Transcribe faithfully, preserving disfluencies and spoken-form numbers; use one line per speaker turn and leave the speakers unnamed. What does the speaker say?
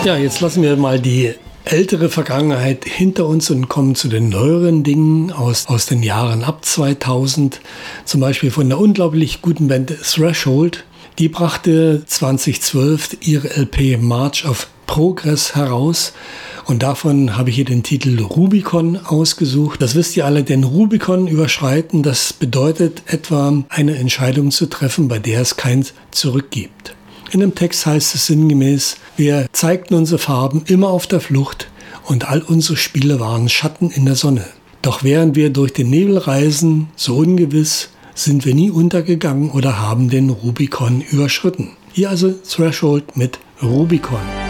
Ja, jetzt lassen wir mal die ältere Vergangenheit hinter uns und kommen zu den neueren Dingen aus, aus den Jahren ab zweitausend. Zum Beispiel von der unglaublich guten Band Threshold. Die brachte zweitausendzwölf ihre L P March of Progress heraus. Und davon habe ich hier den Titel Rubicon ausgesucht. Das wisst ihr alle, denn Rubicon überschreiten, das bedeutet etwa eine Entscheidung zu treffen, bei der es kein Zurück gibt. In dem Text heißt es sinngemäß: Wir zeigten unsere Farben immer auf der Flucht und all unsere Spiele waren Schatten in der Sonne. Doch während wir durch den Nebel reisen, so ungewiss, sind wir nie untergegangen oder haben den Rubicon überschritten. Hier also Threshold mit Rubicon.